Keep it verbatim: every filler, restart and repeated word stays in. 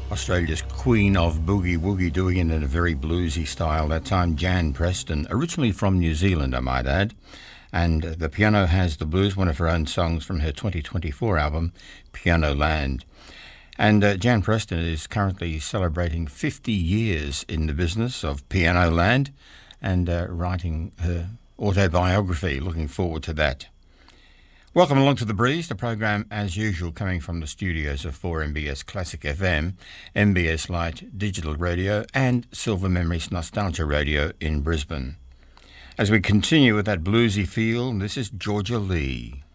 Australia's queen of boogie woogie, doing it in a very bluesy style. That time, Jan Preston, originally from New Zealand, I might add. And The Piano Has the Blues, one of her own songs from her twenty twenty-four album, Piano Land. And uh, Jan Preston is currently celebrating fifty years in the business of Piano Land and uh, writing her autobiography. Looking forward to that. Welcome along to The Breeze, the program as usual coming from the studios of four M B S Classic F M, M B S Lite Digital Radio and Silver Memories Nostalgia Radio in Brisbane. As we continue with that bluesy feel, this is Georgia Lee.